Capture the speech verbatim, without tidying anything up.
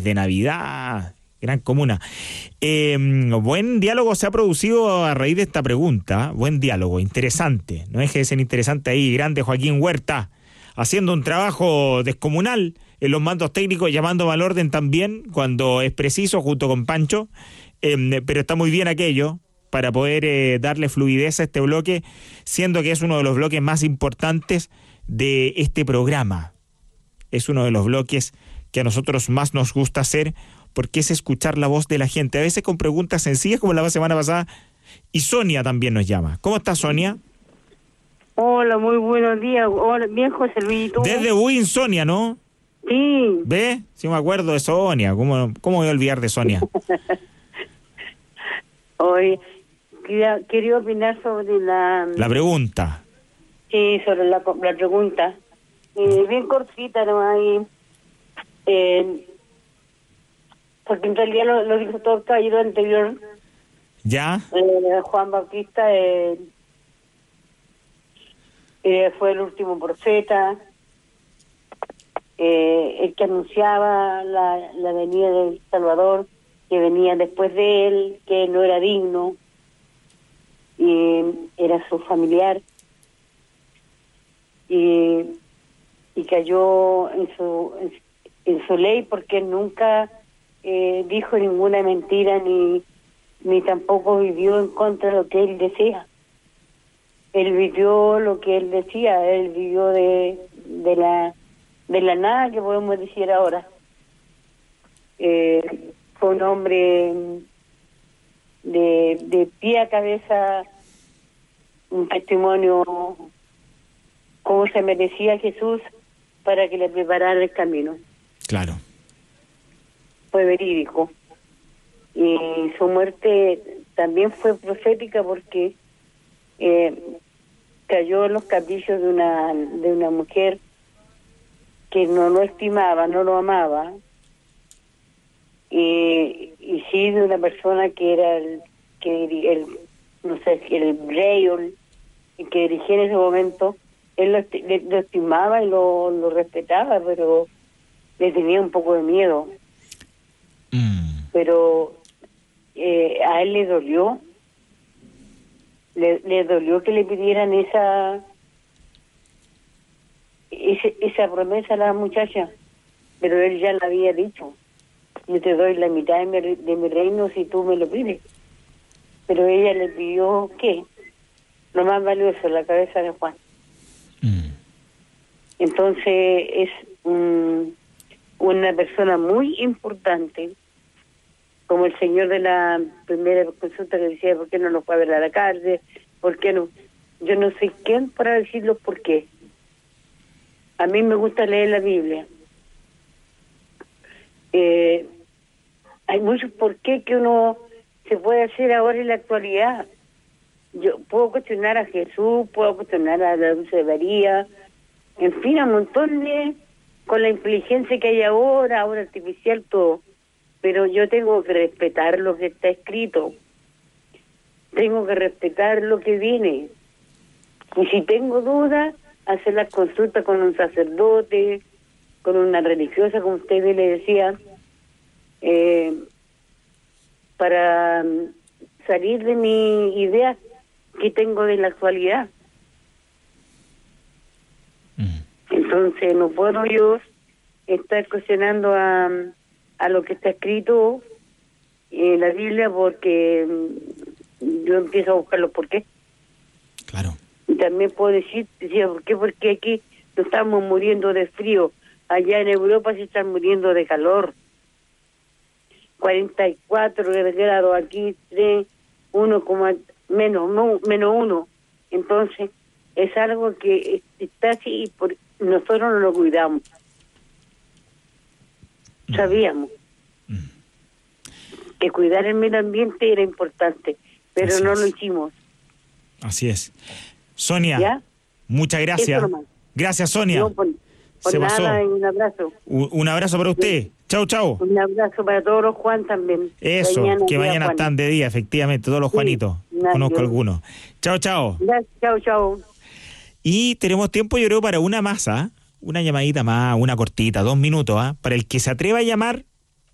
de Navidad, gran comuna. Eh, buen diálogo se ha producido a raíz de esta pregunta, buen diálogo, interesante, no deje de ser interesante ahí, grande Joaquín Huerta, haciendo un trabajo descomunal en los mandos técnicos, llamando al orden también cuando es preciso, junto con Pancho, eh, pero está muy bien aquello para poder eh, darle fluidez a este bloque, siendo que es uno de los bloques más importantes de este programa. Es uno de los bloques que a nosotros más nos gusta hacer, porque es escuchar la voz de la gente, a veces con preguntas sencillas como la semana pasada, y Sonia también nos llama. ¿Cómo estás, Sonia? Hola, muy buenos días. Hola, bien, José Luis. Desde Buin, Sonia, ¿no? Sí. ¿Ve? Sí me acuerdo de Sonia. ¿Cómo, cómo voy a olvidar de Sonia? Hoy quería, quería opinar sobre la... La pregunta. Sí, sobre la, la pregunta. Eh, bien cortita, ¿no? Ahí, eh, porque en realidad lo, lo dijo todo el caballero anterior. ¿Ya? Eh, Juan Bautista eh, eh, fue el último profeta, eh, el que anunciaba la, la venida del Salvador, que venía después de él, que no era digno, y era su familiar, y, y cayó en su en, en su ley porque él nunca eh, dijo ninguna mentira ni ni tampoco vivió en contra de lo que él decía. Él vivió lo que él decía, él vivió de de la de la nada, que podemos decir ahora. Eh, fue un hombre de, de pie a cabeza, un testimonio como se merecía Jesús para que le preparara el camino. Claro. Fue verídico. Y su muerte también fue profética porque eh, cayó en los caprichos de una de una mujer que no lo estimaba, no lo amaba, y, y sí de una persona que era el que el no sé el rey o el, el que dirigía en ese momento. Él lo, le, lo estimaba y lo, lo respetaba, pero le tenía un poco de miedo. Mm. Pero eh, a él le dolió, le, le dolió que le pidieran esa ese, esa promesa a la muchacha, pero él ya la había dicho: yo te doy la mitad de mi, de mi reino si tú me lo pides. Pero ella le pidió, ¿qué? Lo más valioso, la cabeza de Juan. Mm. Entonces es um, una persona muy importante, como el señor de la primera consulta que decía, ¿por qué no nos fue a ver a la cárcel? ¿Por qué no? Yo no sé quién para decirlo por qué. A mí me gusta leer la Biblia. Eh, hay muchos por qué que uno se puede hacer ahora en la actualidad. Yo puedo cuestionar a Jesús, puedo cuestionar a la Dulce de María, en fin, a un montón de, con la inteligencia que hay ahora, ahora artificial, todo. Pero yo tengo que respetar lo que está escrito. Tengo que respetar lo que viene. Y si tengo dudas, hacer la consulta con un sacerdote, con una religiosa, como usted le decía, eh, para salir de mi idea que tengo de la actualidad. Mm. Entonces no puedo yo estar cuestionando a, a lo que está escrito en la Biblia, porque yo empiezo a buscar los por qué. Claro. Y también puedo decir, decía, ¿por qué? Porque aquí no estamos muriendo de frío. Allá en Europa se están muriendo de calor. cuarenta y cuatro grados, aquí tres, uno, menos, no, menos uno. Entonces, es algo que está así y por, nosotros no lo cuidamos. Mm. Sabíamos mm. que cuidar el medio ambiente era importante, pero así no es. Lo hicimos. Así es. Sonia, ¿ya? Muchas gracias. Gracias, Sonia. No, por, por Se nada, pasó. Un abrazo. Un, un abrazo para usted. Sí. Chau, chau. Un abrazo para todos los Juan también. Eso, mañana que mañana Juan. Están de día, efectivamente, todos los sí, Juanitos. Nadie. Conozco algunos. Chao, chao. Chao, chao. Y tenemos tiempo, yo creo, para una masa, una llamadita más, una cortita, dos minutos, ¿ah? ¿eh? Para el que se atreva a llamar,